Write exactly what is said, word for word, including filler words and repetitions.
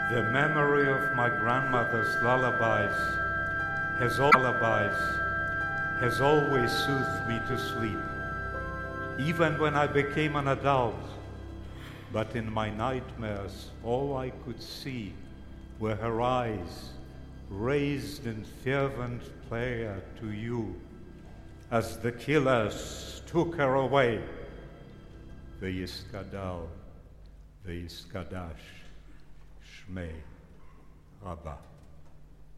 The memory of my grandmother's lullabies has, al- lullabies has always soothed me to sleep, even when I became an adult. But in my nightmares, all I could see were her eyes raised in fervent prayer to you as the killers took her away. V'yiskadal, v'yiskadash, Shmei Rabbah.